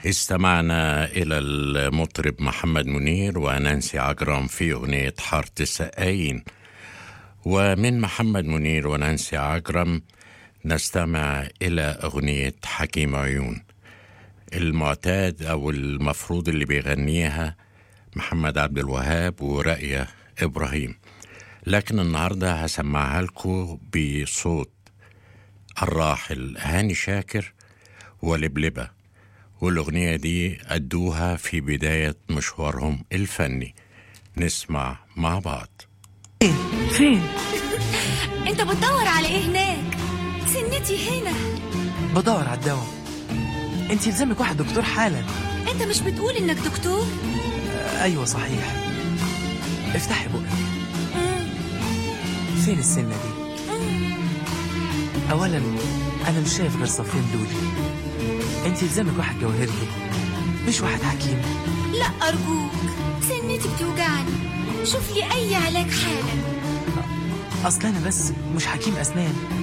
استمعنا إلى المطرب محمد منير ونانسي عجرم في أغنية حارة السقايين. ومن محمد منير ونانسي عجرم نستمع إلى أغنية حكيم عيون. المعتاد أو المفروض اللي بيغنيها محمد عبد الوهاب ورائية إبراهيم، لكن النهاردة هسمعها لكم بصوت الراحل هاني شاكر ولبلبة، والأغنية دي أدوها في بداية مشوارهم الفني. نسمع مع بعض. فين؟ انت بتدور على ايه هناك؟ سنتي هنا. بدور على الدواء. انت يلزمك واحد دكتور حالا. انت مش بتقول انك دكتور؟ ايوه صحيح. افتحي بقك. فين السنة دي؟ اولا انا مش شايف غير صفين دولي. انت يلزمك واحد جوهري مش واحد حكيم. لا ارجوك، سنتي بتوجعني، شوف لي اي علاج حالا. اصل انا بس مش حكيم اسنان،